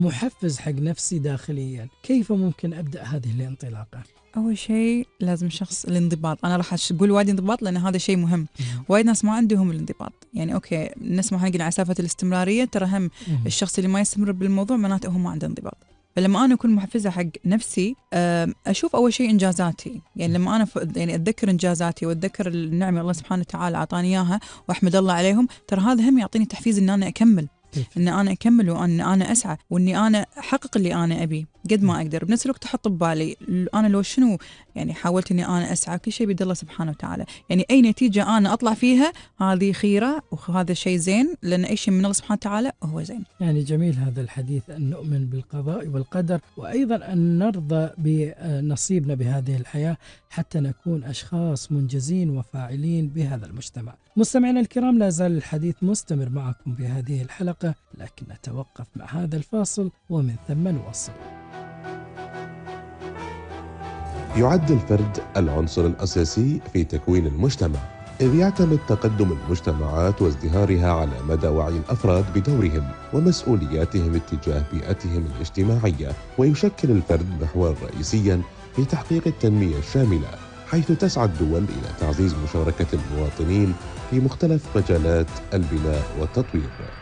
محفز حق نفسي داخليا، كيف ممكن أبدأ هذه الانطلاقة؟ أول شيء لازم شخص الانضباط. أنا راح أقول وايد انضباط لأن هذا شيء مهم. وايد ناس ما عندهم الانضباط، يعني أوكي نسمع حق على سالفة الاستمرارية، ترى هم الشخص اللي ما يستمر بالموضوع معناته هو ما عنده انضباط. فلما أنا أكون محفزة حق نفسي، أشوف أول شيء إنجازاتي، يعني لما أنا يعني أتذكر إنجازاتي وأتذكر النعمة الله سبحانه وتعالى أعطاني إياها وأحمد الله عليهم، ترى هذا هم يعطيني تحفيز إن أنا أكمل، إن أنا أكمل وأن أنا أسعى وإني أنا أحقق اللي أنا أبي قد ما أقدر. بنفس الوقت أحط ببالي أنا لو شنو يعني حاولت إني أنا أسعى، كل شيء بيد الله سبحانه وتعالى، يعني أي نتيجة أنا أطلع فيها هذه خيرة وهذا شيء زين، لأن أي شيء من الله سبحانه وتعالى هو زين. يعني جميل هذا الحديث، أن نؤمن بالقضاء والقدر، وأيضا أن نرضى بنصيبنا بهذه الحياة حتى نكون أشخاص منجزين وفاعلين بهذا المجتمع. مستمعينا الكرام، لا زال الحديث مستمر معكم بهذه الحلقة، لكن نتوقف مع هذا الفاصل ومن ثم نواصل. يعد الفرد العنصر الأساسي في تكوين المجتمع، إذ يعتمد تقدم المجتمعات وازدهارها على مدى وعي الأفراد بدورهم ومسؤولياتهم اتجاه بيئتهم الاجتماعية، ويشكل الفرد محورا رئيسيا في تحقيق التنمية الشاملة، حيث تسعى الدول إلى تعزيز مشاركة المواطنين في مختلف مجالات البناء والتطوير.